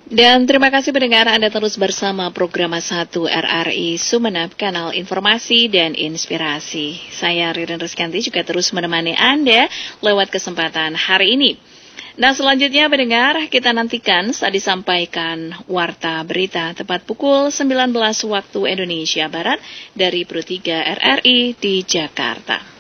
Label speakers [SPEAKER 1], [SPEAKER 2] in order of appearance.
[SPEAKER 1] Dan terima kasih pendengar Anda terus bersama program 1 RRI Sumeneb, kanal informasi dan inspirasi. Saya Ririn Rizkanti juga terus menemani Anda lewat kesempatan hari ini. Nah, selanjutnya pendengar, kita nantikan saat disampaikan Warta Berita tepat pukul 19 waktu Indonesia Barat dari Pro 3 RRI di Jakarta.